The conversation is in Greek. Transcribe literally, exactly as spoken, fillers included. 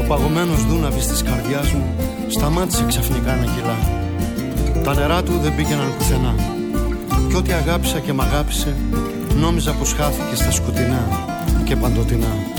παγωμένος δούναβης της καρδιάς μου σταμάτησε ξαφνικά να κυλά. Τα νερά του δεν πήγαιναν πουθενά. Κι ό,τι αγάπησα και μ' αγάπησε νόμιζα πως χάθηκε στα σκοτεινά και παντοτινά.